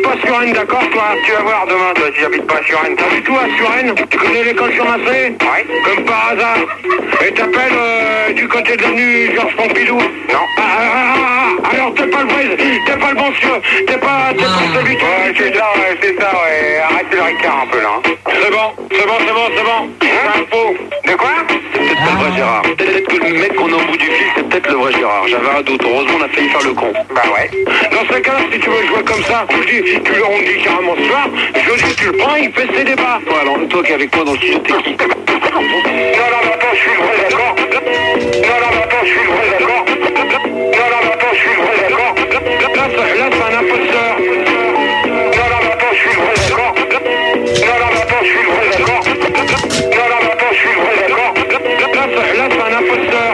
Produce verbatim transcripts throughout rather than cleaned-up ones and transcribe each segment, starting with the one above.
pas sur Rennes, d'accord, toi? Tu vas voir demain, toi, si j'habite pas sur Rennes. T'habites où, à sur Rennes? Tu connais l'école Champmassé? Ouais. Comme par hasard. Et t'appelles euh, du côté de l'avenue Georges Pompidou? Non. Ah, ah, ah, ah, alors t'es pas le vrai, t'es pas le bon sûr, t'es pas, t'es pas celui qui... Ouais, c'est ça, ouais, c'est ça, ouais. Arrêtez le ricard un peu, là. Hein. C'est bon, c'est bon, c'est bon, c'est bon. Hein? C'est un faux. De quoi? C'est peut-être pas le vrai Gérard. Peut-être que le mec qu'on a au bout du fil, c'est peut-être le vrai Gérard. J'avais un doute. Heureusement, on a failli faire le con. Bah ouais. Dans ce cas-là, si tu veux jouer comme ça, tu dis, tu le on dit carrément ce soir, je dis, tu le prends, il fait ses débats. Ouais, alors toi qui es avec moi dans le studio, t'es qui? Non, non, mais attends, je suis le vrai, d'accord? Non, non, mais attends, je suis le vrai, d'accord? Non, non, mais attends, je suis le vrai, d'accord? Là, c'est- là, c'est un imposteur. Non, non, mais attends, je suis le vrai, d'accord? Non, non, mais attends, je suis le vrai, d'accord? Non, non, mais attends, je suis le vrai, d'accord? Là, c'est- là, c'est un imposteur.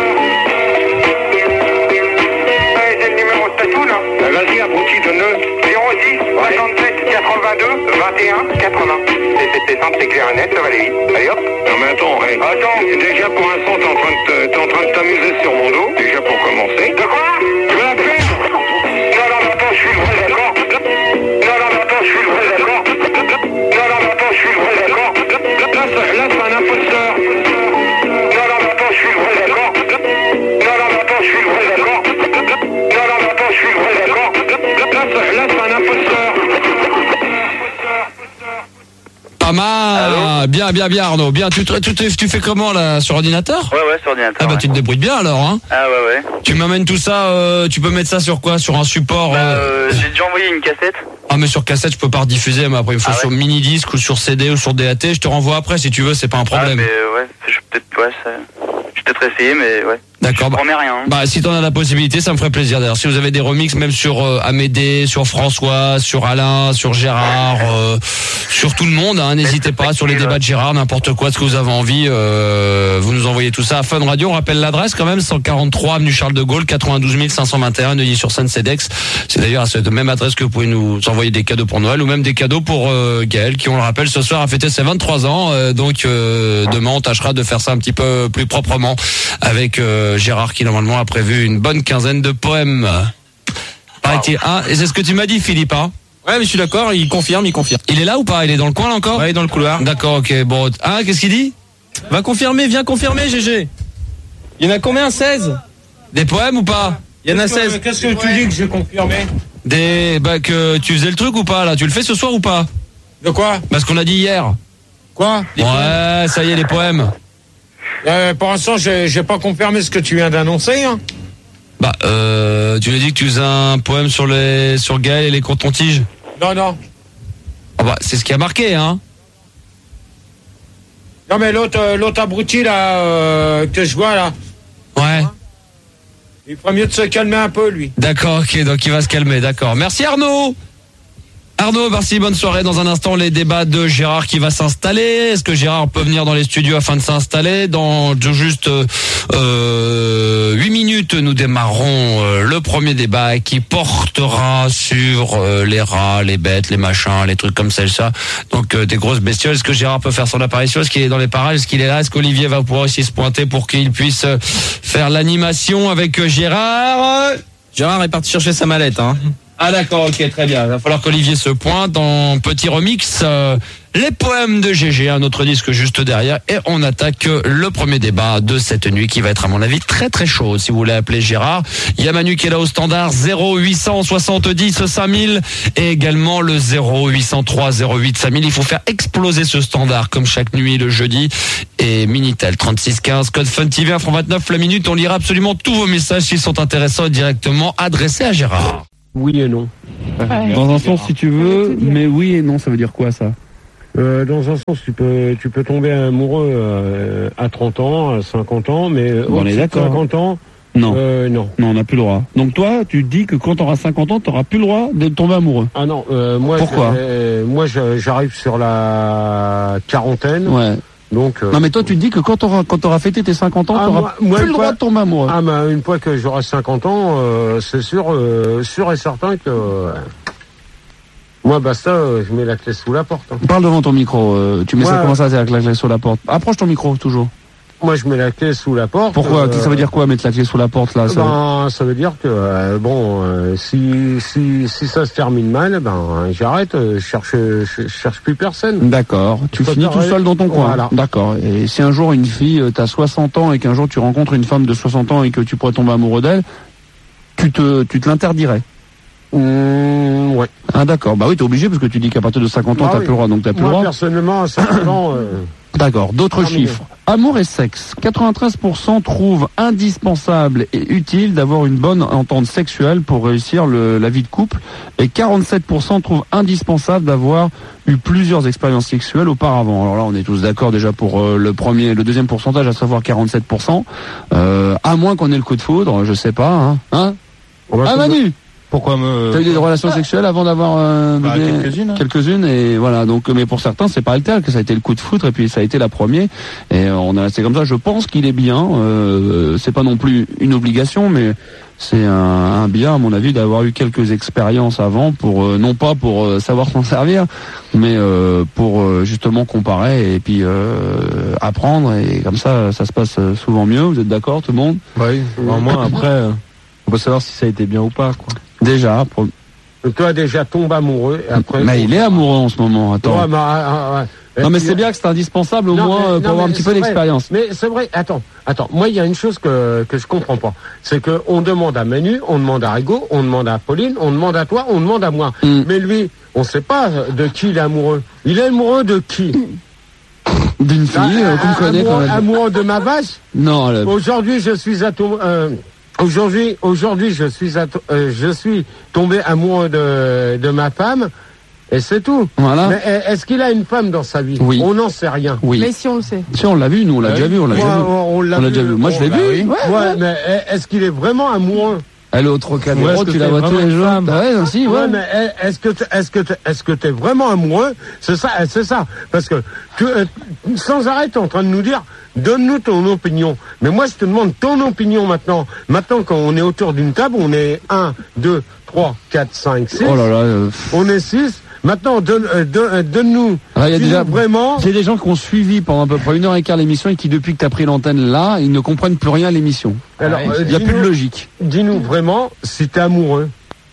Ouais, c'est le numéro de Tatou, là. Ben, vas-y, abruti, donne-le. zéro six soixante-sept quatre-vingt-deux vingt et un quatre-vingts. C'est c'est simple, c'est clair et net, ça va aller vite. Allez hop. Non, mais attends, hey. Attends. Déjà, pour l'instant, t'es en train de te- t'es en train de t'amuser sur mon dos, déjà pour commencer. De quoi? Tu veux la faire? Non, non, mais attends, je suis le vrai, d'accord? Non, non, mais attends, je suis le vrai, d'accord? Non, non, mais attends, je suis le vrai, d'accord? Là, c'est- là, c'est un imposteur. Non, non, mais attends, je suis le vrai, d'accord? Non, non, mais attends, je suis le vrai, d'accord? Non, non, mais attends, je suis le vrai, d'accord? Là, c'est- là, c'est un imposteur. Pas mal. Bien, bien, bien, Arnaud. Bien. Tu, tu, tu, tu fais comment là sur ordinateur? Ouais, ouais, sur ordinateur. Ah bah ouais. tu te débrouilles bien alors, hein. Ah ouais, ouais. Tu m'amènes tout ça. Euh, tu peux mettre ça sur quoi? Sur un support? Bah, euh... euh, j'ai déjà envoyé une cassette. Ah mais sur cassette je peux pas rediffuser. Mais après il me faut Ah ouais. sur mini disque ou sur C D ou sur D A T. Je te renvoie après si tu veux. C'est pas un problème. Ah, mais euh, ouais, je vais peut-être, ouais, ça... je vais peut-être essayer, mais ouais. D'accord. Je Bah, promets rien. Hein. bah si t'en as la possibilité, ça me ferait plaisir. D'ailleurs, si vous avez des remixes, même sur euh, Amédée, sur François, sur Alain, sur Gérard, euh, sur tout le monde, hein, n'hésitez pas. Sur les débats de Gérard, n'importe quoi, ce que vous avez envie, euh, vous nous envoyez tout ça à Fun Radio. On rappelle l'adresse quand même, cent quarante-trois avenue Charles de Gaulle, quatre-vingt-douze mille cinq cent vingt et un, Neuilly-sur-Seine, Cedex. C'est d'ailleurs à cette même adresse que vous pouvez nous envoyer des cadeaux pour Noël ou même des cadeaux pour euh, Gaël, qui on le rappelle ce soir a fêté ses vingt-trois ans. Euh, donc euh, demain on tâchera de faire ça un petit peu plus proprement avec euh, Gérard qui normalement a prévu une bonne quinzaine de poèmes. Paraît-il. Ah, et c'est ce que tu m'as dit, Philippe, hein? Ouais, mais je suis d'accord, il confirme, il confirme. Il est là ou pas? Il est dans le coin là encore? Ouais, il est dans le couloir. D'accord, ok. Bon, ah, qu'est-ce qu'il dit? Va confirmer, viens confirmer, G G. Il y en a combien? seize? Des poèmes ou pas? Il y en a seize. Qu'est-ce que tu dis que j'ai confirmé? Des, bah, que tu faisais le truc ou pas là? Tu le fais ce soir ou pas? De quoi? Bah, ce qu'on a dit hier. Quoi? Ouais, ça y est, les poèmes. Euh, pour l'instant, j'ai, j'ai pas confirmé ce que tu viens d'annoncer, hein. Bah, euh, tu nous as dit que tu faisais un poème sur les, sur Gaël et les cotons-tiges. Non, non. Ah bah, c'est ce qui a marqué, hein. Non, mais l'autre, euh, l'autre abruti, là, euh, que je vois, là, Ouais. il ferait mieux de se calmer un peu, lui. D'accord, ok, donc il va se calmer, d'accord. Merci Arnaud. Arnaud, merci, bonne soirée. Dans un instant, les débats de Gérard qui va s'installer. Est-ce que Gérard peut venir dans les studios afin de s'installer? Dans juste euh, huit minutes, nous démarrons euh, le premier débat qui portera sur euh, les rats, les bêtes, les machins, les trucs comme ça, ça. Donc euh, des grosses bestioles. Est-ce que Gérard peut faire son apparition? Est-ce qu'il est dans les parages? Est-ce qu'il est là? Est-ce qu'Olivier va pouvoir aussi se pointer pour qu'il puisse euh, faire l'animation avec euh, Gérard? Gérard est parti chercher sa mallette, hein. Ah d'accord, ok, très bien. Il va falloir qu'Olivier se pointe en petit remix. Euh, les poèmes de G G, un autre disque juste derrière. Et on attaque le premier débat de cette nuit qui va être à mon avis très très chaud. Si vous voulez appeler Gérard, il y a Manu qui est là au standard zéro huit cent soixante-dix cinq mille et également le zéro huit cent trois zéro huit cinq mille. Il faut faire exploser ce standard comme chaque nuit le jeudi. Et Minitel trente-six quinze, code Fun T V, un franc vingt-neuf la minute. On lira absolument tous vos messages s'ils sont intéressants et directement adressés à Gérard. Oui et non. Ouais. Dans un sens si tu veux, mais oui et non, ça veut dire quoi ça? Euh, dans un sens, tu peux, tu peux tomber amoureux euh, à trente ans, à cinquante ans, mais Bon, on est d'accord. cinquante ans, Non. euh, non. Non, on n'a plus le droit. Donc toi, tu dis que quand tu auras cinquante ans, tu n'auras plus le droit de tomber amoureux. Ah non, euh, moi, Pourquoi euh, moi, je- j'arrive sur la quarantaine, Ouais. donc. euh, Non mais toi, tu te dis que quand tu auras quand t'auras fêté tes cinquante ans, Ah, tu n'auras moi- moi, plus le une droit fois- de tomber amoureux. Ah, mais une fois que j'aurai cinquante ans, euh, c'est sûr, euh, sûr et certain que. euh, moi, basta, euh, je mets la clé sous la porte. hein. Parle devant ton micro. euh, tu mets Ouais, ça ouais. comment ça, c'est avec la clé sur la porte. Approche ton micro toujours. moi je mets la clé sous la porte. Pourquoi euh, Ça veut dire quoi mettre la clé sous la porte là ça... Ben, ça veut dire que euh, bon, euh, si si si ça se termine mal, ben j'arrête, euh, je cherche je, je cherche plus personne. D'accord. Tu Faut finis faire- tout seul dans ton coin. Voilà. D'accord. Et si un jour une fille, euh, t'as soixante ans et qu'un jour tu rencontres une femme de soixante ans et que tu pourrais tomber amoureux d'elle, tu te tu te l'interdirais. Mmh, ouais. Ah d'accord. Bah oui, t'es obligé parce que tu dis qu'à partir de cinquante ans Bah t'as oui. plus le droit, donc t'as plus le Moi droit. personnellement, à cinquante ans, euh, D'accord. D'autres Terminé. chiffres. Amour et sexe. quatre-vingt-treize pour cent trouvent indispensable et utile d'avoir une bonne entente sexuelle pour réussir le, la vie de couple. Et quarante-sept pour cent trouvent indispensable d'avoir eu plusieurs expériences sexuelles auparavant. Alors là, on est tous d'accord déjà pour euh, le premier, le deuxième pourcentage, à savoir quarante-sept pour cent. Euh, à moins qu'on ait le coup de foudre, je sais pas. Hein, hein on va ah tout- Manu, Pourquoi me... t'as eu des relations sexuelles avant d'avoir euh, Bah, des- quelques-unes, hein. quelques-unes et voilà. Donc, mais pour certains, c'est pas le tel que ça a été le coup de foudre et puis ça a été la première. Et euh, on a, c'est comme ça. Je pense qu'il est bien. Euh, c'est pas non plus une obligation, mais c'est un, un bien à mon avis d'avoir eu quelques expériences avant pour euh, non pas pour euh, savoir s'en servir, mais euh, pour euh, justement comparer et puis euh, apprendre et comme ça, ça se passe souvent mieux. Vous êtes d'accord, tout le monde? Oui, au moins après, euh, on peut savoir si ça a été bien ou pas, quoi. Déjà. Pour... Toi déjà tombe amoureux et après. Mais il est amoureux en ce moment. Attends. Ouais, mais, ah, ah, ouais. Et Non mais puis, c'est bien que c'est indispensable au Non, moins mais- euh, non, pour avoir un mais petit c'est peu vrai. d'expérience. Mais c'est vrai, attends, attends, moi il y a une chose que, que je comprends pas. C'est que on demande à Manu, on demande à Rigaud, on demande à Pauline, on demande à toi, on demande à moi. Mm. Mais lui, on sait pas de qui il est amoureux. Il est amoureux de qui? D'une fille euh, qu'on Ah, connaît quand amoureux, même. amoureux de ma vache? Non, le- Aujourd'hui, je suis à tom- euh, aujourd'hui, aujourd'hui, je suis à to- euh, je suis tombé amoureux de, de ma femme. Et c'est tout. voilà. Mais est-ce qu'il a une femme dans sa vie? Oui. On n'en sait rien. Oui. Mais si on le sait. Si on l'a vu, nous on l'a Ouais. déjà vu, on l'a Ouais, déjà vu. on, on l'a On l'a déjà vu. Moi je l'ai Bon, vu. bah oui. Ouais, Ouais, mais est-ce qu'il est vraiment amoureux? Elle est au Trocadéro, Ouais, est-ce que tu la c'est vois tous vraiment les une jours. femme Ah ouais, non, si, ouais. Ouais, mais est-ce que t'es- est-ce que t'es- est-ce que t'es vraiment amoureux? C'est ça, c'est ça. Parce que tu, euh, sans arrêt, t'es en train de nous dire, donne-nous ton opinion. Mais moi, je te demande ton opinion maintenant. Maintenant, quand on est autour d'une table, on est un, deux, trois, quatre, cinq, six. Oh là là. euh, On est six. Maintenant, donne, euh, donne, euh, donne-nous. Ah, il y a dis-nous déjà- vraiment. Il y a des gens qui ont suivi pendant à peu près une heure et quart l'émission et qui depuis que tu as pris l'antenne là, ils ne comprennent plus rien à l'émission. Alors, euh, Il n'y a plus de dis-nous- logique. Dis-nous vraiment si t'es amoureux.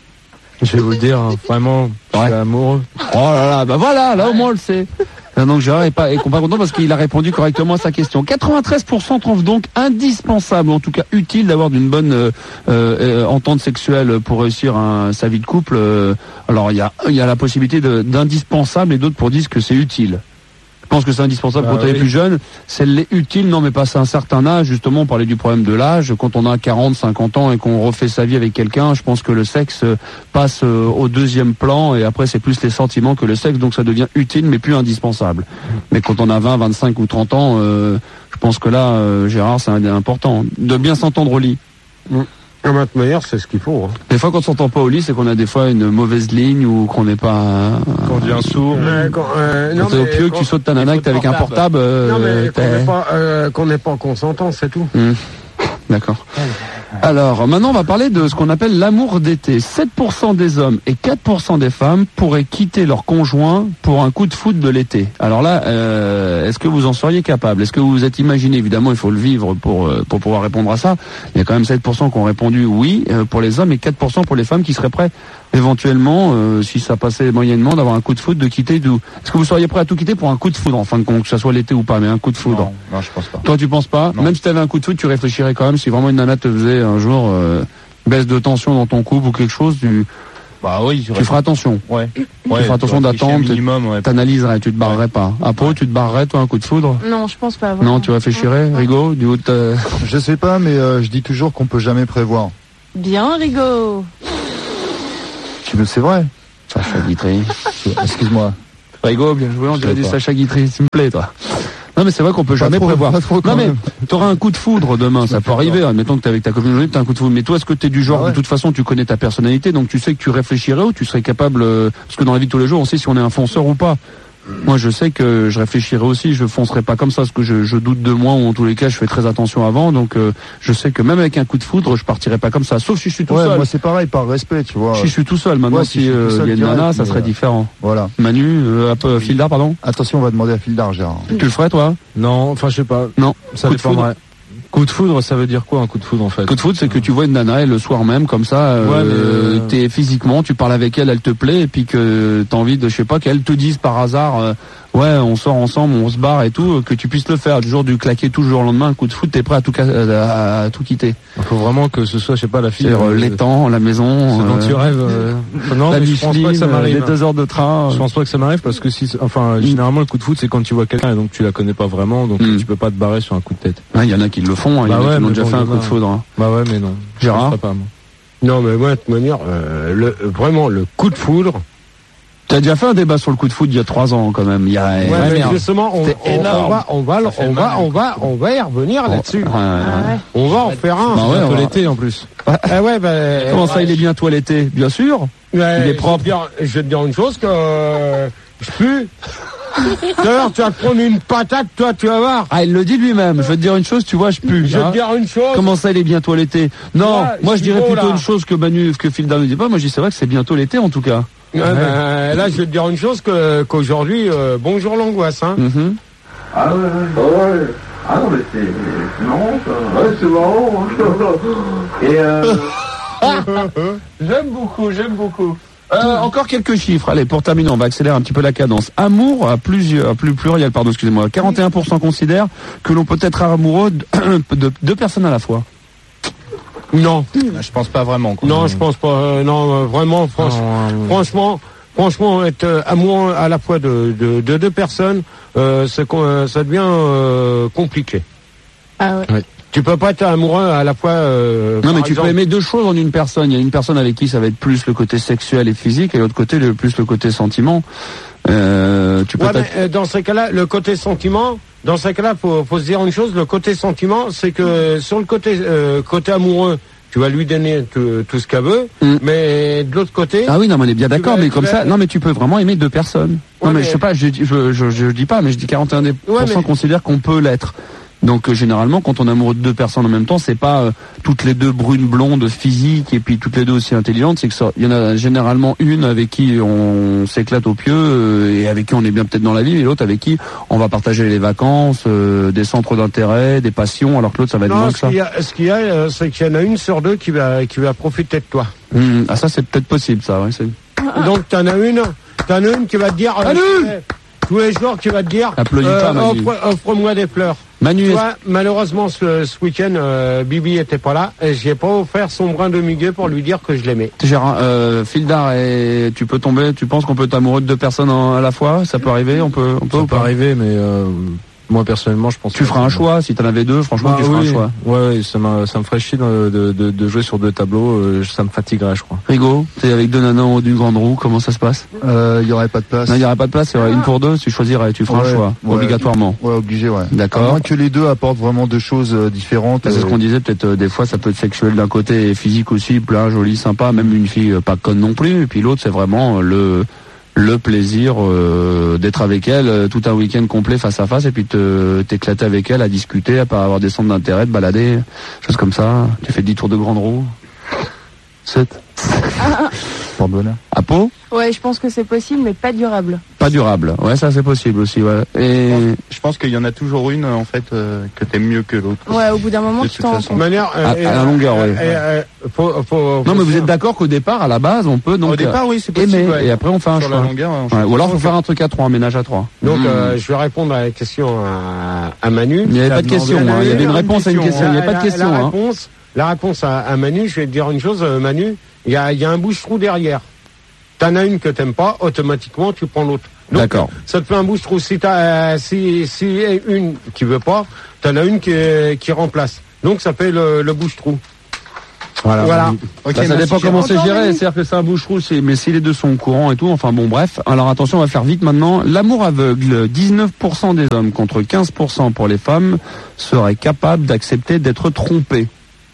Je vais vous le dire, hein, vraiment, je Ouais. suis amoureux. Oh là là, bah voilà, là au moins on le sait. Ah, Donc Gérard est pas, est pas content parce qu'il a répondu correctement à sa question. quatre-vingt-treize pour cent trouvent donc indispensable, ou en tout cas utile, d'avoir d'une bonne euh, euh, entente sexuelle pour réussir un, sa vie de couple. Euh, alors il y a, il y a la possibilité de- d'indispensable et d'autres pour dire que c'est utile. Je pense que c'est indispensable Bah quand on est oui. plus jeune. C'est l'est utile, non mais passé un certain âge, justement on parlait du problème de l'âge. Quand on a quarante, cinquante ans et qu'on refait sa vie avec quelqu'un, je pense que le sexe euh, passe euh, au deuxième plan et après c'est plus les sentiments que le sexe, donc ça devient utile mais plus indispensable. Mais quand on a vingt, vingt-cinq ou trente ans, euh, je pense que là, euh, Gérard, c'est un- important. De bien s'entendre au lit. À ma manière, c'est ce qu'il faut. Hein. Des fois quand on s'entend pas au lit, c'est qu'on a des fois une mauvaise ligne ou qu'on n'est pas... euh, Quand on devient sourd. Mais quand, euh, non, quand t'es au mais pieu, que quand- tu sautes ta nana, que t'es avec un portable... euh, Non, mais qu'on t'es- n'est pas, euh, qu'on n'est pas consentant, c'est tout. Hum. D'accord. Alors, maintenant, on va parler de ce qu'on appelle l'amour d'été. sept pour cent des hommes et quatre pour cent des femmes pourraient quitter leur conjoint pour un coup de foot de l'été. Alors là, euh, est-ce que vous en seriez capable? Est-ce que vous vous êtes imaginé? Évidemment, il faut le vivre pour, euh, pour pouvoir répondre à ça. Il y a quand même sept pour cent qui ont répondu oui euh, pour les hommes et quatre pour cent pour les femmes qui seraient prêts éventuellement, euh, si ça passait moyennement, d'avoir un coup de foot, de quitter d'où. Est-ce que vous seriez prêt à tout quitter pour un coup de foudre, en fin de compte, que ça soit l'été ou pas, mais un coup de foudre? Non, non, je pense pas. Toi, tu penses pas? Non. Même si tu avais un coup de foot, tu réfléchirais quand même si vraiment une nana te faisait un jour euh, baisse de tension dans ton couple ou quelque chose, tu, Bah oui, tu feras attention. Ouais. Tu feras attention d'attendre, tu minimum, ouais. t'analyserais, tu te barrerais pas. À Pau, tu te barrerais, toi, un coup de foudre? Non, je pense pas. Non, tu réfléchirais, Rigaud, du haut de ta- Je sais pas, mais euh, je dis toujours qu'on peut jamais prévoir. Bien, Rigaud. Tu veux, c'est vrai. Sacha Guitry. Excuse-moi. Rigaud, bien joué, on Je dirait sais du pas. Sacha Guitry, s'il me plaît, toi. Non, mais c'est vrai qu'on peut Pas jamais trop, prévoir. pas trop quand Non, mais même. t'auras un coup de foudre demain, ça me peut fait arriver. peur. Admettons que t'es avec ta copine aujourd'hui, t'as un coup de foudre. Mais toi, est-ce que t'es du genre, Ah ouais. de toute façon, tu connais ta personnalité, donc tu sais que tu réfléchirais ou tu serais capable, euh, parce que dans la vie de tous les jours, on sait si on est un fonceur ou pas. Moi, je sais que je réfléchirai aussi, je foncerai pas comme ça, parce que je, je doute de moi, ou en tous les cas, je fais très attention avant, donc euh, je sais que même avec un coup de foudre, je partirai pas comme ça, sauf si je suis tout ouais, seul. moi c'est pareil, par respect, tu vois. Si je suis tout seul, maintenant, Ouais, si si je suis euh, tout seul, il y a une direct, nana, ça mais, serait euh, différent. Voilà. Manu, euh, un peu Fildar, pardon. Attention, on va demander à Fildar, Gérard. Tu le ferais, toi? Non, enfin je sais pas. Non. Ça Coup de foudre. dépendrait. Coup de foudre, ça veut dire quoi un coup de foudre en fait? Coup de foudre, c'est que tu vois une nana et le soir même, comme ça, euh, Ouais, mais, euh, t'es physiquement, tu parles avec elle, elle te plaît, et puis que t'as envie de, je sais pas, qu'elle te dise par hasard, euh, ouais, on sort ensemble, on se barre et tout, que tu puisses le faire, du jour du claquer tout le jour au lendemain, un coup de foudre, t'es prêt à tout, ca- à, à tout quitter. Il faut vraiment que ce soit, je sais pas, la fille. C'est-à-dire, euh, l'étang, la maison, ce dont euh, tu rêves. euh, non, la mais je pense pas que ça Micheline, m'arrive. les deux heures de train. Je pense pas que ça m'arrive parce que si, enfin, généralement le coup de foudre c'est quand tu vois quelqu'un et donc tu la connais pas vraiment, donc Mm. tu peux pas te barrer sur un coup de tête. Il y en a qui le font, il y Bah en a ouais, qui l'ont mais déjà bon, fait un il y en coup de a. foudre. hein. Bah ouais, mais non. Gérard? Je ferai pas, moi. Non, mais moi, de toute manière, euh, le, vraiment, le coup de foudre. T'as déjà fait un débat sur le coup de foudre il y a trois ans quand même. Il y a, Ouais, ouais, mais merde. justement, on, C'était on, on énorme. va, on va, on va, on va, on va y revenir là-dessus. Ouais, ouais. On va en faire un. Bah ouais, Bientôt on va- l'été en plus. Ah ouais, bah, Comment ça, il est bien toiletté? Bien sûr. Ouais, il est propre. Je vais, te dire, je vais te dire une chose que euh, je pue. D'ailleurs, tu vas te prendre une patate, toi, tu vas voir. Ah, il le dit lui-même. Je vais te dire une chose, tu vois, je pue. Je vais hein. te dire une chose. Comment ça, il est bientôt l'été? Non, Ouais, moi je je dirais suis plutôt beau, là. une chose que Manu, que Fildar ne dit pas. Moi je dis c'est vrai que c'est bientôt l'été en tout cas. Ouais, ben, là, je vais te dire une chose que qu'aujourd'hui, euh, bonjour l'angoisse. Hein. Mhm. Ah ouais, ouais. Ah non, mais c'est c'est marrant, ça. Ouais, c'est marrant. Et euh... J'aime beaucoup, j'aime beaucoup. Euh, encore quelques chiffres. Allez, pour terminer, on va accélérer un petit peu la cadence. Amour à plusieurs, plus pluriel, pardon, excusez-moi. quarante et un pour cent considèrent que l'on peut être amoureux de, de deux personnes à la fois. Non. Je pense pas vraiment. Quoi. Non, je pense pas. euh, non, euh, vraiment, franchement, Non, euh, franchement, franchement, être euh, amoureux à la fois de, de, de deux personnes, euh, c'est qu'on- euh, ça devient euh, compliqué. Ah ouais. Tu peux pas être amoureux à la fois. Euh, Non, par mais tu exemple- peux aimer deux choses en une personne. Il y a une personne avec qui ça va être plus le côté sexuel et physique, et l'autre côté le plus le côté sentiment. Euh, tu peux Ouais, mais, être- euh, dans ces cas-là, le côté sentiment, dans ces cas-là, faut, faut se dire une chose. Le côté sentiment, c'est que sur le côté euh, côté amoureux, tu vas lui donner tout, tout ce qu'elle veut, Mm. mais de l'autre côté. Ah oui, non, mais on est bien d'accord, vas- mais tu comme vas- ça, non, mais tu peux vraiment aimer deux personnes. Ouais, non, mais, mais- je sais pas, je, je, je, je dis pas, mais je dis quarante et un pour cent Ouais, mais- considèrent qu'on peut l'être. Donc euh, généralement, quand on est amoureux de deux personnes en même temps, c'est pas euh, toutes les deux brunes blondes physiques et puis toutes les deux aussi intelligentes. C'est que ça, il y en a généralement une avec qui on s'éclate au pieu euh, et avec qui on est bien peut-être dans la vie, et l'autre avec qui on va partager les vacances, euh, des centres d'intérêt, des passions, alors que l'autre ça va être Non, moins que ce ça. qu'il y a, ce qu'il y a, euh, c'est qu'il y en a une sur deux qui va qui va profiter de toi. Hum, ah ça c'est peut-être possible ça. Ouais, c'est... Donc t'en as une, t'en as une qui va te dire. euh, Manu euh, tous les jours, qui va te dire. Applaudis pas, Manu. offre, offre-moi des fleurs. Manu, Tu est-ce- vois, malheureusement, ce, ce week-end, euh, Bibi était pas là. Et j'ai pas offert son brin de muguet pour lui dire que je l'aimais. Gérard, euh, Fildar, et tu peux tomber, tu penses qu'on peut être amoureux de deux personnes en- à la fois? Ça peut arriver? On peut, on peut Ça ou peut pas? arriver, mais euh, moi personnellement, je pense. Tu pas. feras un choix, si t'en avais deux, franchement, Bah tu feras oui, un choix. ouais, ça, m'a- ça me ferait chier de, de, de, de jouer sur deux tableaux, euh, ça me fatiguerait, je crois. Rigo, t'es avec deux nanas en haut d'une grande roue, comment ça se passe? Euh, il y aurait pas de place. Non, il n'y aurait pas de place, il y aurait une pour deux, tu choisirais, tu feras Ouais, un choix, ouais. obligatoirement. Ouais, obligé, ouais. D'accord. À moins que les deux apportent vraiment deux choses euh, différentes. C'est ce euh, qu'on disait, peut-être euh, des fois ça peut être sexuel d'un côté et physique aussi, plein, joli, sympa, même une fille euh, pas conne non plus, et puis l'autre c'est vraiment euh, le le plaisir euh, d'être avec elle euh, tout un week-end complet face à face et puis te t'éclater avec elle, à discuter, à pas avoir des centres d'intérêt, de balader, choses comme ça. Tu fais dix tours de grande roue. sept. Pour bonheur. À Pau? Ouais, je pense que c'est possible, mais pas durable. Pas durable. Ouais, ça c'est possible aussi, ouais. Et je pense qu'il y en a toujours une en fait euh, que t'aimes mieux que l'autre. Ouais, au bout d'un moment, De tu toute t'en rends façon. compte. De manière, à, à la longueur, ouais. euh, euh, faut, faut, Non, faut mais vous faire- êtes d'accord qu'au départ, à la base, on peut donc Au départ, oui, c'est aimer, possible. ouais. et après on fait un Sur choix. la longueur, on Ouais, ou alors faut faire un truc à trois, un ménage à trois. Donc, Mmh. euh, je vais répondre à la question à, à Manu. Il n'y avait pas de question, hein. Il y avait une réponse à une question. Il n'y a pas de La- question, La, hein. réponse, la réponse à, à Manu, je vais te dire une chose, euh, Manu, il y a, il y a un bouche-trou derrière. T'en as une que t'aimes pas, automatiquement tu prends l'autre. Donc, D'accord. ça te fait un bouche-trou. Si t'as, euh, si, si une qui veut pas, t'en as une qui, qui remplace. Donc ça fait le, le bouche-trou. Voilà. voilà. Ok, Bah, ça merci, dépend comment c'est Gérard. géré, c'est-à-dire que c'est un bouche-trou, c'est- mais si les deux sont au courant et tout, enfin bon bref. Alors attention, on va faire vite maintenant. L'amour aveugle, dix-neuf pour cent des hommes contre quinze pour cent pour les femmes seraient capables d'accepter d'être trompés.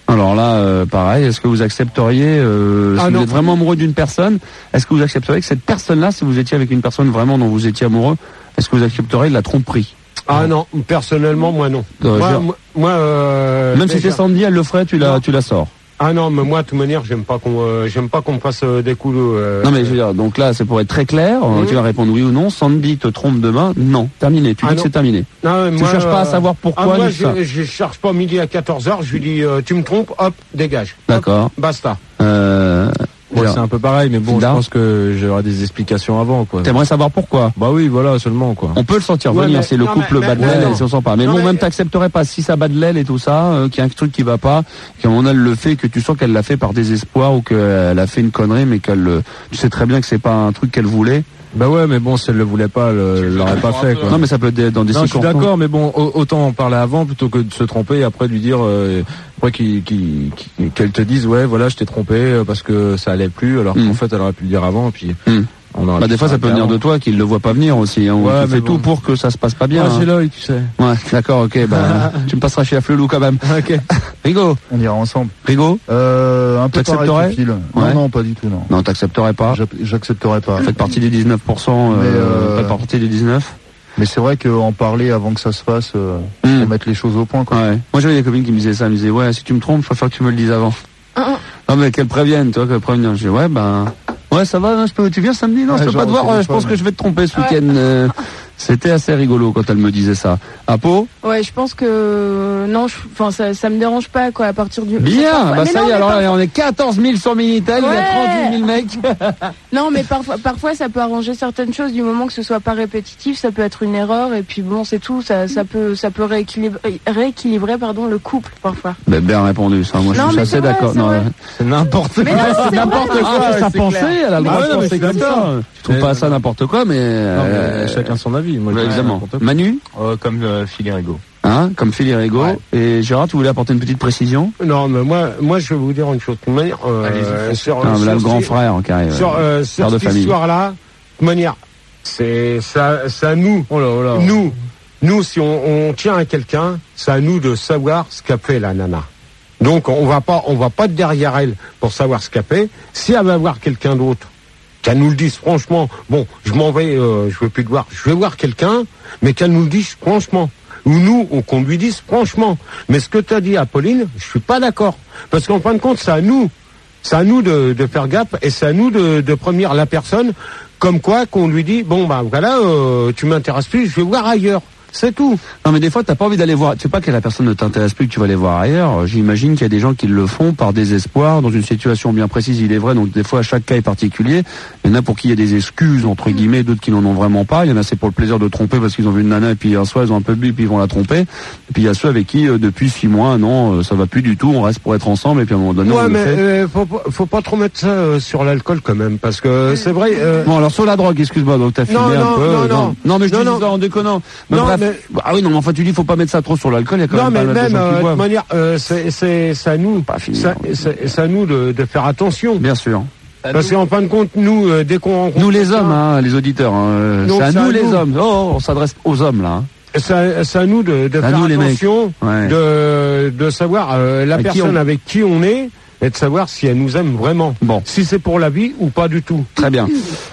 Alors là, euh, pareil, est-ce que vous accepteriez, euh, Ah si non. vous êtes vraiment amoureux d'une personne, est-ce que vous accepteriez que cette personne-là, si vous étiez avec une personne vraiment dont vous étiez amoureux, est-ce que vous accepteriez de la tromperie? Ah non, personnellement, moi non. Euh, moi, je- moi, moi, euh, Même si déjà- c'est Sandy, elle le ferait, tu la, tu la sors. Ah non, mais moi, de toute manière, j'aime pas qu'on, euh, j'aime pas qu'on me fasse euh, des coups. Euh, Non mais je veux dire, donc là, c'est pour être très clair, euh, Mhm. tu vas répondre oui ou non. Sandy te trompe demain, non, terminé. Tu Ah dis que non. c'est terminé. Non, mais Tu moi, cherches pas à euh, savoir pourquoi, Ah, moi, ni ça. je, je cherche pas midi à quatorze heures. Je lui dis, euh, tu me trompes, hop, dégage. D'accord. Basta. Euh, Ouais, genre, c'est un peu pareil, mais bon, Fida. je pense que j'aurai des explications avant, quoi. T'aimerais savoir pourquoi? Bah oui, voilà, seulement, quoi. On peut le sentir Ouais, venir, mais- c'est le non, couple mais- bat de mais- l'aile, mais et si on sent pas. Mais non, bon, mais- même t'accepterais pas si ça bat de l'aile et tout ça, euh, qu'il y a un truc qui va pas, qu'à un moment elle le fait, que tu sens qu'elle l'a fait par désespoir ou qu'elle a fait une connerie, mais qu'elle, euh, tu sais très bien que c'est pas un truc qu'elle voulait. Bah ouais, mais bon, si elle le voulait pas, elle elle l'aurait pas fait, quoi. Non, mais ça peut être dans des Non, je suis circonstances. d'accord, mais bon, au- autant en parler avant plutôt que de se tromper et après lui dire, euh, après qu'il- qu'il- qu'il- qu'elle te dise, ouais, voilà, je t'ai trompé euh, parce que ça allait plus, alors Mm. qu'en fait, elle aurait pu le dire avant, et puis Mm. on aurait Bah, pu des fois, ça s'arrêter peut venir avant. de toi, qu'il le voit pas venir aussi, hein, ou Ouais, tu mais fais bon. tout pour que ça se passe pas bien. Ouais, hein. j'ai l'œil, tu sais. Ouais, d'accord, ok, bah, tu me passeras chez Afflelou quand même. Ok. Rigo, On ira ensemble. Rigo, Euh, un peu pareil T'accepterais que Phil. Ouais. Non, non, pas du tout, non. non, t'accepterais pas. J'ac- J'accepterais pas. Faites partie des dix-neuf pour cent, euh, Mais, euh, faites partie des dix-neuf. Mais c'est vrai qu'en parler avant que ça se fasse, euh, Mm. pour mettre les choses au point, quoi. Ouais. Moi, j'avais des copines qui me disaient ça, elles me disaient, ouais, si tu me trompes, il faut faire que tu me le dises avant. Non, mais qu'elles préviennent, toi, qu'elles préviennent. Je dis, ouais, ben, ouais, ça va, non, je peux, tu viens samedi? Non, Ouais, je peux genre pas te au voir, euh, je téléphone. pense que je vais te tromper ce Ouais. week-end. euh, C'était assez rigolo quand elle me disait ça. Apo? Ouais, je pense que non, je- enfin ça, ça me dérange pas quoi à partir du. Bien, Parfois- bah mais ça non, y est, mais alors parfois- on est quatorze mille sur Minitel, il y a Ouais. trente-huit mille mecs. Non, mais parfois, parfois ça peut arranger certaines choses du moment que ce soit pas répétitif, ça peut être une erreur et puis bon c'est tout, ça, ça peut, ça peut rééquilibrer, rééquilibrer pardon le couple parfois. Ben, bien répondu, ça. Moi, Non, je suis mais assez c'est vrai, d'accord. c'est Non, vrai. ouais. C'est n'importe Mais non, c'est c'est n'importe vrai. quoi, Ah, c'est sa c'est pensée, clair. elle a le droit Ah de ouais, non, mais penser je suis comme ça. d'accord. Je trouve Mais- pas ça n'importe quoi, mais, Non, mais euh, chacun son avis. Moi, je ouais, dis évidemment. n'importe quoi. Manu, Euh, comme euh, Phil et Rigo. hein, comme Phil et Rigo. Ouais. Et Gérard, tu voulais apporter une petite précision? Non, mais moi, moi, je vais vous dire une chose. De toute manière, euh, Allez-y, sur, Ah, mais là, sur le grand ce- frère, qui arrive. Sur, euh, père sur de cette famille. histoire-là, de toute manière, c'est ça, c'est à nous. Oh là, oh là. Nous, nous, si on, on tient à quelqu'un, c'est à nous de savoir ce qu'a fait la nana. Donc, on va pas, on va pas être derrière elle pour savoir ce qu'a fait. Si elle va voir quelqu'un d'autre, qu'elle nous le dise franchement. Bon, je m'en vais, euh, je veux plus te voir. Je vais voir quelqu'un, mais qu'elle nous le dise franchement. Ou nous, ou qu'on lui dise franchement. Mais ce que tu as dit à Pauline, je suis pas d'accord. Parce qu'en fin de compte, c'est à nous. C'est à nous de, de faire gaffe et c'est à nous de, de prévenir la personne comme quoi qu'on lui dit, bon, bah voilà, euh, tu m'intéresses plus, je vais voir ailleurs. C'est tout. Non, mais des fois, t'as pas envie d'aller voir. Tu sais pas que la personne ne t'intéresse plus, que tu vas aller voir ailleurs. J'imagine qu'il y a des gens qui le font par désespoir, dans une situation bien précise, il est vrai. Donc, des fois, chaque cas est particulier. Il y en a pour qui il y a des excuses, entre guillemets, d'autres qui n'en ont vraiment pas. Il y en a, c'est pour le plaisir de tromper parce qu'ils ont vu une nana et puis un soir, ils ont un peu bu et puis ils vont la tromper. Et puis, il y a ceux avec qui, euh, depuis six mois, un an, euh, ça va plus du tout. On reste pour être ensemble et puis à un moment donné, on Ouais, le mais fait. euh, faut, pas- faut pas trop mettre ça euh, sur l'alcool quand même, parce que c'est vrai. euh, Bon, alors sur la drogue, excuse-moi, donc t'as filmé Non, un non, peu. non, non. non, mais je Non, te dis non. ça en déconnant. Mais Non, bref. mais- Ah oui, non, mais enfin, tu dis, faut pas mettre ça trop sur l'alcool, il y a quand Non, même mais pas mal de même, gens qui euh, de toute boivent. manière, euh, c'est c'est- c'est à nous, Pas fini, ça- hein. c'est c'est à nous de, de faire attention. Bien sûr. Parce qu'en fin de compte, nous, euh, dès qu'on rencontre Nous les quelqu'un, hommes, hein, les auditeurs, hein, Donc, c'est à c'est nous à les nous. hommes. Oh, on s'adresse aux hommes là. hein. c'est c'est à nous de, de À faire nous, les mecs. attention, Ouais. de, de savoir euh, la Avec qui personne on- avec qui on est et de savoir si elle nous aime vraiment. Bon. Si c'est pour la vie ou pas du tout. Très bien.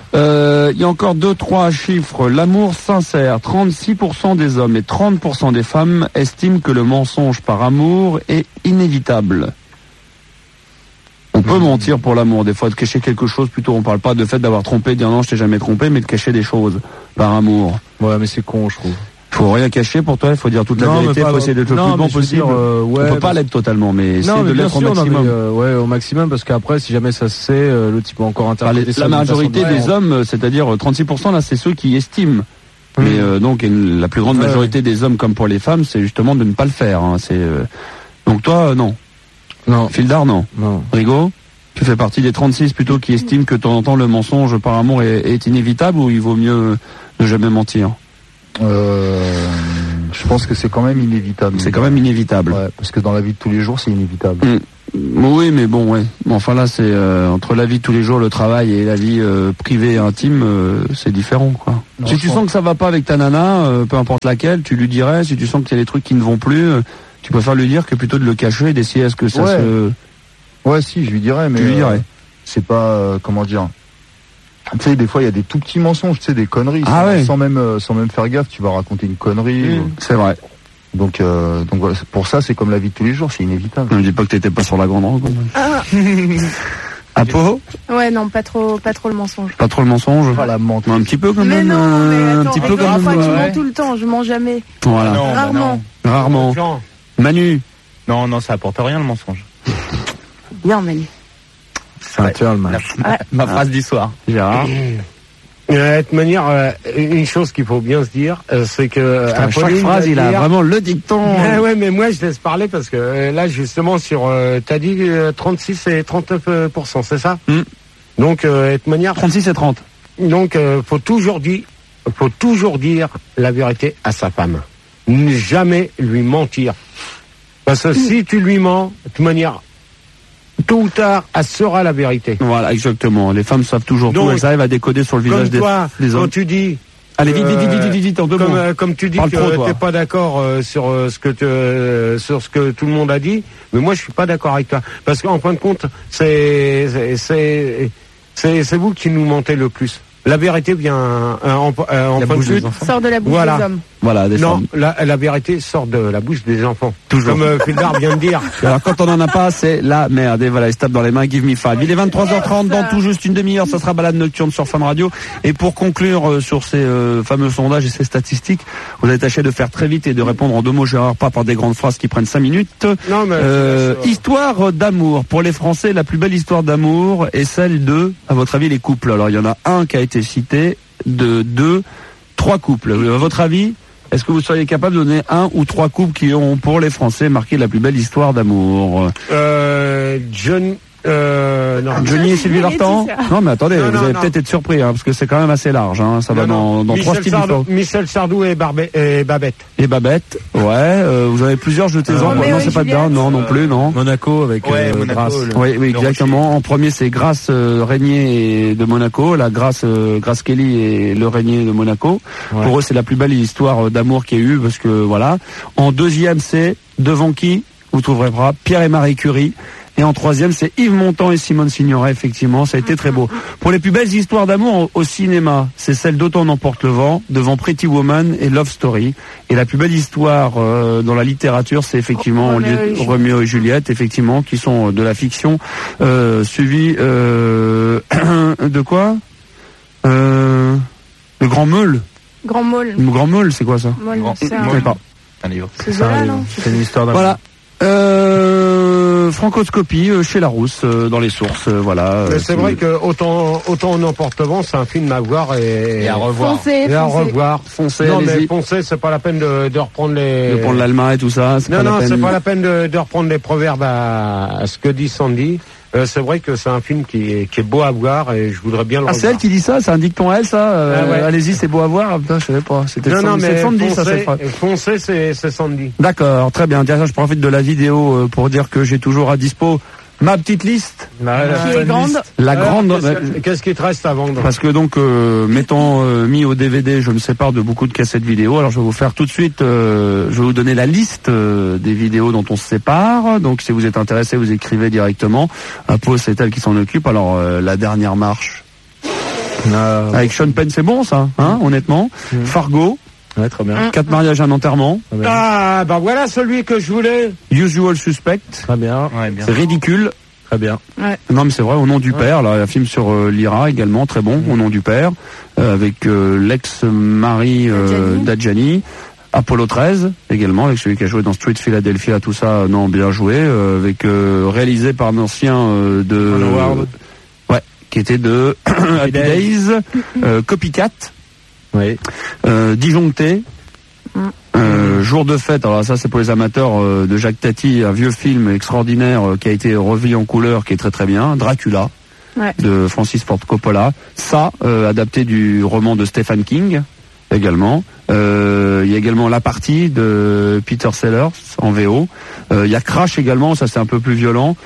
Euh, il y a encore deux, trois chiffres. L'amour sincère, trente-six pour cent des hommes et trente pour cent des femmes estiment que le mensonge par amour est inévitable. On peut mentir pour l'amour, des fois de cacher quelque chose, plutôt on parle pas de fait d'avoir trompé, de dire non je t'ai jamais trompé, mais de cacher des choses par amour. Ouais, mais c'est con, je trouve. Faut rien cacher pour toi, il faut dire toute la Non, vérité, mais pas- faut essayer d'être le non, plus mais bon je veux possible. dire, euh, ouais, on peut pas parce- l'être totalement, mais essayer Non, de mais bien l'être au sûr, non, maximum. mais, euh, ouais, au maximum, parce qu'après, si jamais ça se sait, euh, l'autre il peut encore Enfin, les- interpréter ça la d'une majorité façon des différente. hommes, euh, c'est-à-dire euh, trente-six pour cent là, c'est ceux qui estiment. Mais euh, donc une- la plus grande Ouais, majorité des hommes, comme pour les femmes, c'est justement de ne pas le faire. hein. C'est euh, donc toi, euh, non. Non. Fildar, non. Non. Rigo, tu fais partie des trente-six plutôt qui estiment que de temps en temps le mensonge par amour est, est inévitable ou il vaut mieux ne jamais mentir. Euh, je pense que c'est quand même inévitable. C'est quand même inévitable. Ouais, parce que dans la vie de tous les jours, c'est inévitable. Mm. Oui, mais bon, ouais. Bon, enfin là, c'est euh, entre la vie de tous les jours, le travail et la vie euh, privée et intime, euh, c'est différent, quoi. Non, si je tu pense- sens que ça va pas avec ta nana, euh, peu importe laquelle, tu lui dirais. Si tu sens qu'il y a des trucs qui ne vont plus, euh, Tu préfères lui dire que plutôt de le cacher et d'essayer à ce que ça Ouais. se... Ouais, si, je lui dirais, mais Tu lui dirais. euh, c'est pas, euh, comment dire. Tu sais, des fois, il y a des tout petits mensonges, tu sais, des conneries. Ah sans, ouais. sans même, euh, sans même faire gaffe, tu vas raconter une connerie. Mmh. ou- C'est vrai. Donc, euh, donc voilà, c'est- pour ça, c'est comme la vie de tous les jours, c'est inévitable. Ne me dis pas que t'étais pas sur la grande rencontre. Ah. Apo, Ouais, non, pas trop, pas trop le mensonge. pas trop le mensonge. Pas la mentir. Un petit peu quand Mais même. non, mais euh, un attends, petit peu avec quand Rafa, même. tu ouais. mens tout le temps, je mens jamais. Voilà. Non, bah Rarement. non. Rarement. Jean. Manu. Non, non, ça apporte rien le mensonge. Bien, Manu. C'est un gentleman. Ouais. Ma phrase du soir. Gérard. Euh, de toute manière, euh, une chose qu'il faut bien se dire, euh, c'est que euh, Putain, chaque Apolline phrase, va il a dire- vraiment le dicton. Ouais, ouais, mais moi je laisse parler parce que euh, là justement sur, euh, t'as dit euh, trente-six et trente-neuf pour cent, c'est ça? Mm. Donc, euh, de toute manière, trente-six et trente. donc euh, faut toujours dire, faut toujours dire la vérité à sa femme. Ne jamais lui mentir, parce que si tu lui mens, de toute manière, tôt ou tard, elle saura la vérité. Voilà, exactement. Les femmes savent toujours Donc, tout. Elles arrivent à décoder sur le visage Comme des, toi, des quand hommes. tu dis. Allez, vite, vite, vite, euh, vite, vite, vite, en deux comme, mots. euh, comme tu dis Parle trop, que toi. t'es pas d'accord euh, sur euh, ce que te, euh, sur ce que tout le monde a dit, mais moi je suis pas d'accord avec toi, parce qu'en fin de compte, c'est c'est c'est c'est c'est vous qui nous mentez le plus. La vérité vient euh, en, euh, en La fin de bouche des suite. enfants. Sors de la bouche Voilà. des hommes. Voilà, des Non, femmes. la, la vérité sort de la bouche des enfants. Toujours. Comme euh, Fildar vient de dire. Alors quand on en a pas, c'est la merde. Et voilà, il se tape dans les mains, give me five. Il est vingt-trois heures trente, dans tout juste une demi-heure, ça sera balade nocturne sur Fun Radio. Et pour conclure euh, sur ces euh, fameux sondages et ces statistiques, vous allez tâcher de faire très vite et de répondre en deux mots, Gérard, pas par des grandes phrases qui prennent cinq minutes. Non, mais Euh, c'est- histoire d'amour. Pour les Français, la plus belle histoire d'amour est celle de, à votre avis, les couples. Alors il y en a un qui a été cité, de deux, trois couples. À votre avis, est-ce que vous seriez capable de donner un ou trois couples qui ont, pour les Français, marqué la plus belle histoire d'amour? Euh, John. Euh, non. Johnny et Sylvie Vartan? Non, mais attendez, Non, vous non, allez non. peut-être être surpris, hein, parce que c'est quand même assez large. Hein, ça va Non, dans, non. dans trois Michel styles Sardou, différents. Michel Sardou et, Barbe- et Babette. Et Babette, ouais. Euh, vous avez plusieurs jetez-en. Euh, non, Roméo c'est et pas dedans. Juliette. Non, non plus, non. Monaco avec Ouais, euh, Monaco, Grasse. le- Oui, oui, le exactement. En premier, c'est Grace euh, Régnier de Monaco, la Grace euh, Grace Kelly et le Régnier de Monaco. Ouais. Pour eux, c'est la plus belle histoire euh, d'amour qu'il y a eu, parce que voilà. En deuxième, c'est devant qui vous trouverez pas Pierre et Marie Curie. Et en troisième, c'est Yves Montand et Simone Signoret, effectivement, ça a été très beau. Pour les plus belles histoires d'amour au, au cinéma, c'est celle d'Autant n'emporte le vent, devant Pretty Woman et Love Story. Et la plus belle histoire euh, dans la littérature, c'est effectivement Roméo et Juliette. Roméo et Juliette, effectivement, qui sont de la fiction, euh, suivi euh, de quoi euh, Le Grand Meule. Grand Môle. Le Grand Meule, c'est quoi ça Môle, c'est Je un- sais pas. Un livre. C'est Zola, non? C'est une histoire d'amour. Voilà. Euh, Francoscopie euh, chez Larousse, euh, dans les sources, euh, voilà. Mais euh, c'est vrai que autant autant on emporte le vent, c'est un film à voir et, Et à revoir. Foncez, et à foncez. revoir. Foncez, non mais allez-y. foncez, c'est pas la peine de, de reprendre les. De prendre l'Alma et tout ça, c'est Non pas non, la peine. c'est pas la peine de, de reprendre les proverbes à, à ce que dit Sandy. Euh, c'est vrai que c'est un film qui est, qui est beau à voir et je voudrais bien le Ah, c'est elle revoir. qui dit ça, c'est un dicton à elle, ça. euh, Ah ouais. Allez-y, c'est beau à voir. Ah, putain, je savais pas. C'était Non non Sandy, mais c'est Sandy, ça, cette foncez, phrase. foncez, c'est c'est Sandy. D'accord, très bien. Tiens, je profite de la vidéo euh, pour dire que j'ai toujours à dispo ma petite liste. Qui est grande. La Alors, grande. qu'est-ce que- Qu'est-ce qui te reste à vendre? Parce que donc, euh, m'étant euh, mis au D V D, je me sépare de beaucoup de cassettes vidéo. Alors, je vais vous faire tout de suite, euh, je vais vous donner la liste euh, des vidéos dont on se sépare. Donc, si vous êtes intéressé, vous écrivez directement. Apo, c'est elle qui s'en occupe. Alors, euh, la dernière marche. Avec Sean Penn, c'est bon, ça, hein, honnêtement. Fargo. Ouais, très bien. Quatre mariages, un enterrement. Très bien. Ah bah voilà celui que je voulais. Usual Suspect. Très bien. Ouais, bien. C'est ridicule. Très bien. Ouais. Non mais c'est vrai, Au nom du père, là, un film sur euh, l'I R A également, très bon, Au nom du père, euh, avec euh, l'ex-mari euh, Adjani. d'Adjani, Apollo treize également, avec celui qui a joué dans Street Philadelphia, tout ça, euh, non, bien joué, euh, avec euh, réalisé par un ancien euh, de... Ron Howard. ouais, qui était de Happy Days, euh, Copycat, Oui. euh, Disjoncté, Euh, jour de fête, alors ça c'est pour les amateurs euh, de Jacques Tati, un vieux film extraordinaire euh, qui a été revu en couleur, qui est très très bien, Dracula, Ouais. de Francis Ford Coppola, ça, euh, adapté du roman de Stephen King, également. Euh, Il y a également La Partie de Peter Sellers, en V O. Euh, Il y a Crash également, ça c'est un peu plus violent.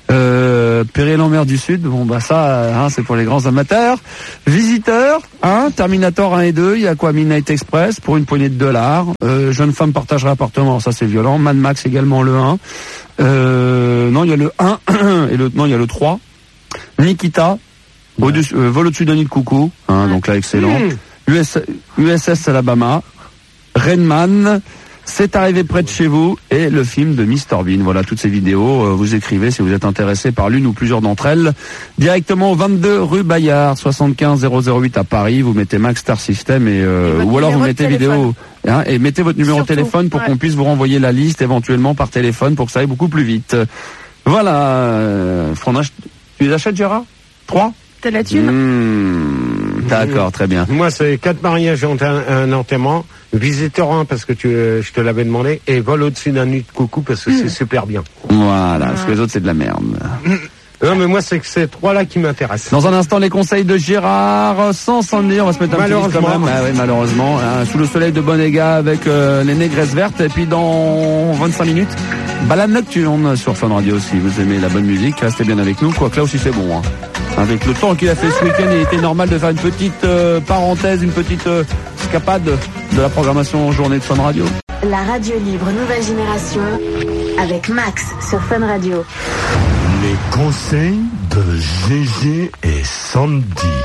Euh, Péril-en-Mer du Sud, bon bah ça, hein, c'est pour les grands amateurs. Visiteur, hein, Terminator un et deux, il y a quoi, Midnight Express pour une poignée de dollars. Euh, jeune femme partagerait appartement, ça c'est violent. Mad Max également le un. Euh, non, il y a le un et le non, il y a le trois. Nikita, ouais. au-dessus, euh, vol au-dessus d'un nid de coucou, hein, donc là excellent. Mmh. U S, U S S Alabama, Rainman. C'est arrivé près de chez vous et le film de mister Bean. Voilà, toutes ces vidéos, euh, vous écrivez si vous êtes intéressé par l'une ou plusieurs d'entre elles. Directement au vingt-deux rue Bayard, soixante-quinze zéro zéro huit à Paris. Vous mettez Max Star System et, euh, et ou alors vous mettez vidéo hein, et mettez votre numéro Surtout, de téléphone pour ouais. qu'on puisse vous renvoyer la liste éventuellement par téléphone pour que ça aille beaucoup plus vite. Voilà. Euh, tu les achètes, Gérard? Trois? T'as la thune? mmh, D'accord, très bien. Moi, c'est quatre mariages et un, un enterrement. Visiteur un parce que tu, euh, je te l'avais demandé, et vol au-dessus d'un nid de coucou parce que mmh. c'est super bien. Voilà, parce que les autres c'est de la merde. Non mais moi c'est que ces trois-là qui m'intéressent. Dans un instant les conseils de Gérard, sans s'en dire, on va se mettre un petit disque quand même. Ah oui, malheureusement, hein, sous le soleil de Bonega avec euh, les négresses vertes, et puis dans vingt-cinq minutes, balade nocturne sur Fun Radio. Si vous aimez la bonne musique, restez bien avec nous, quoique là aussi c'est bon. Hein. Avec le temps qu'il a fait ce week-end, il était normal de faire une petite euh, parenthèse, une petite euh, escapade de la programmation journée de Fun Radio. La radio libre nouvelle génération avec Max sur Fun Radio. Les conseils de Gégé et Sandy.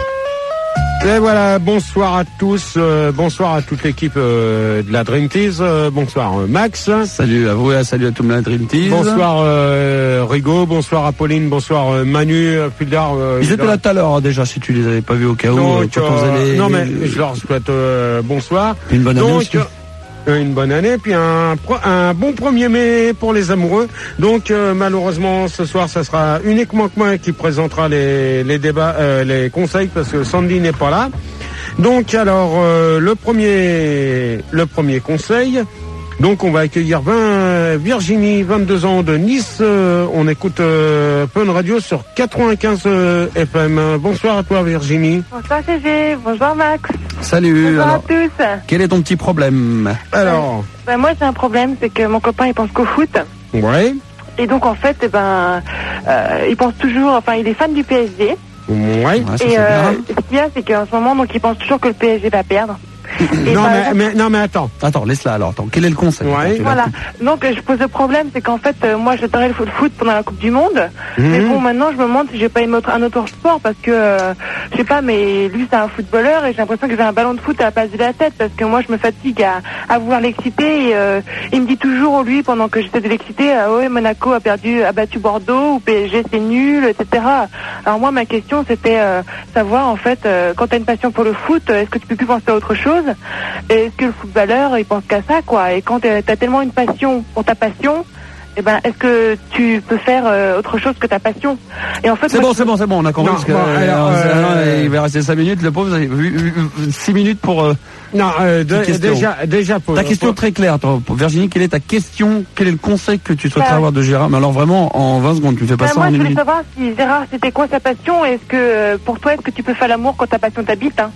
Et voilà, bonsoir à tous, euh, bonsoir à toute l'équipe euh, de la Dream Tease, euh, bonsoir euh, Max. Salut à vous et salut à tout la Dream Tease. Bonsoir euh, Rigo, bonsoir Apolline, bonsoir euh, Manu, euh, Pildar. Euh, Ils étaient là tout à l'heure déjà, si tu les avais pas vus au cas où. Donc, euh, quand euh, allez... Non mais je leur souhaite euh, bonsoir. Une bonne année Donc, aussi. Euh, une bonne année, puis un, un bon premier mai pour les amoureux. Donc euh, malheureusement ce soir ça sera uniquement que moi qui présentera les, les débats, euh, les conseils parce que Sandy n'est pas là. Donc alors euh, le premier le premier conseil. Donc on va accueillir vingt, Virginie, vingt-deux ans de Nice. Euh, on écoute euh, Fun Radio sur quatre-vingt-quinze euh, F M. Bonsoir à toi Virginie. Bonsoir Gégé, bonsoir Max. Salut. Bonsoir alors, à tous. Quel est ton petit problème? Alors ben, moi j'ai un problème, c'est que mon copain il pense qu'au foot. Ouais. Et donc en fait, eh ben, euh, il pense toujours, enfin il est fan du P S G. Ouais. ouais ça, et euh, ce qu'il y a, c'est qu'en ce moment, donc il pense toujours que le P S G va perdre. non, mais, exemple... mais, non mais attends. Attends, laisse-la alors. Attends, quel est le conseil? Ouais. Voilà. Donc je pose le problème, c'est qu'en fait, euh, moi j'adorais le foot, foot pendant la Coupe du Monde. Mmh. Mais bon, maintenant je me demande si j'ai pas aimé un autre sport parce que, euh, je sais pas, mais lui c'est un footballeur et j'ai l'impression que j'ai un ballon de foot à la place de la tête parce que moi je me fatigue à, à vouloir l'exciter et euh, il me dit toujours, lui, pendant que j'essaie de l'exciter, euh, ouais, Monaco a perdu, a battu Bordeaux ou P S G c'est nul, et cetera. Alors moi ma question c'était euh, savoir en fait, euh, quand t'as une passion pour le foot, est-ce que tu peux plus penser à autre chose? Et est-ce que le footballeur il pense qu'à ça quoi? Et quand t'as tellement une passion pour ta passion, eh ben est-ce que tu peux faire euh, autre chose que ta passion? Et en fait c'est bon, c'est bon, c'est bon, on a compris. Parce que, bon, euh, alors, euh, il va rester cinq minutes. Le pauvre, vous avez vu six minutes pour. Euh, non, euh, de, déjà, déjà pour. Ta question pour... très claire, toi, pour Virginie. Quelle est ta question? Quel est le conseil que tu souhaiterais bah, avoir de Gérard? Mais alors vraiment, en vingt secondes, tu ne fais pas bah, ça moi, en une minute. minute. Moi, je voulais savoir si Gérard, c'était quoi sa passion? Est-ce que pour toi, est-ce que tu peux faire l'amour quand ta passion t'habite? Hein?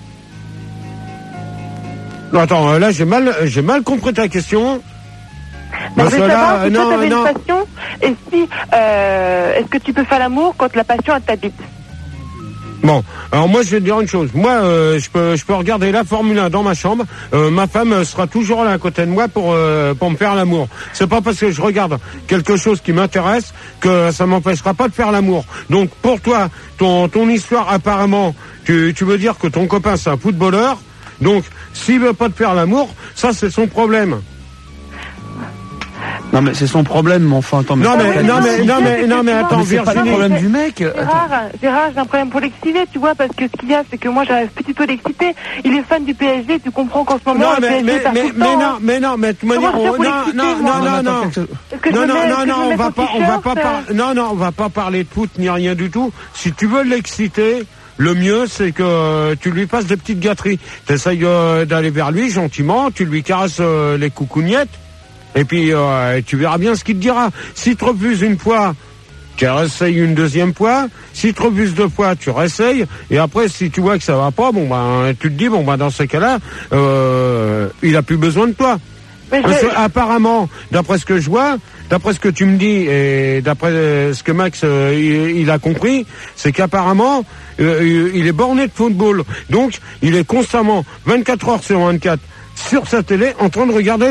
Non, attends, là j'ai mal, j'ai mal compris ta question. Bah, je veux savoir si toi t'avais une passion et si euh, est-ce que tu peux faire l'amour quand la passion elle t'habite? Bon, alors moi je vais te dire une chose. Moi, euh, je peux, je peux regarder la Formule un dans ma chambre. Euh, ma femme sera toujours là à côté de moi pour euh, pour me faire l'amour. C'est pas parce que je regarde quelque chose qui m'intéresse que ça m'empêchera pas de faire l'amour. Donc pour toi, ton ton histoire apparemment, tu tu veux dire que ton copain c'est un footballeur. Donc, s'il veut pas te faire l'amour, ça c'est son problème. Non mais c'est son problème, mon enfant. Attends, non, mais, non, mais, non mais, non mais, attends, c'est pas le problème du mec. Gérard, Gérard, j'ai un problème pour l'exciter, tu vois, parce que ce qu'il y a, c'est que moi j'arrive petit peu l'exciter. Il est fan du P S G, tu comprends qu'en ce moment non, le mais, P S G mais, perd mais, tout le mais temps. non, mais non, mais tu m'as dit, non, non, non, non, non, non, non, non, non, on va pas, on va pas parler, non, non, on va pas parler de foot ni rien du tout. Si tu veux l'exciter. Le mieux, c'est que euh, tu lui fasses des petites gâteries. Tu essayes euh, d'aller vers lui gentiment, tu lui caresses euh, les coucougnettes, et puis euh, tu verras bien ce qu'il te dira. S'il te refuse une fois, tu réessayes une deuxième fois. S'il te refuse deux fois, tu réessayes. Et après, si tu vois que ça va pas, bon ben, tu te dis, bon ben, dans ces cas-là, euh, il a plus besoin de toi. Mais Parce je... que apparemment, d'après ce que je vois, d'après ce que tu me dis et d'après euh, ce que Max euh, il, il a compris, c'est qu'apparemment euh, il est borné de football. Donc il est constamment vingt-quatre heures sur vingt-quatre sur sa télé en train de regarder